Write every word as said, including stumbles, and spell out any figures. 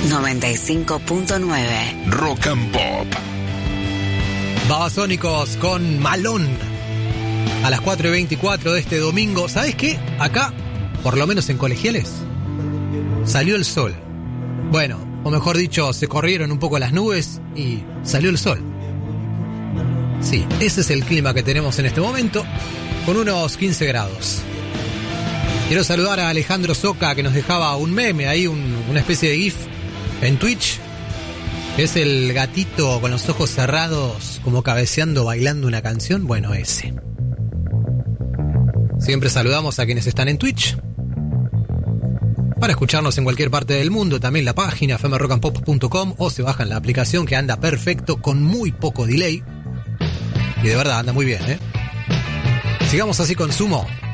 noventa y cinco punto nueve. Rock and Pop. Babasónicos con Malón. A las cuatro y veinticuatro de este domingo. ¿Sabes qué? Acá, por lo menos en Colegiales, salió el sol. Bueno, o mejor dicho, se corrieron un poco las nubes y salió el sol. Sí, ese es el clima que tenemos en este momento, con unos quince grados. Quiero saludar a Alejandro Soca, que nos dejaba un meme ahí, un, una especie de GIF en Twitch. Es el gatito con los ojos cerrados, como cabeceando, bailando una canción. Bueno, ese. Siempre saludamos a quienes están en Twitch. Para escucharnos en cualquier parte del mundo, también la página f m rock and pop punto com, o se bajan la aplicación que anda perfecto con muy poco delay. Y de verdad anda muy bien, ¿eh? Sigamos así con Sumo.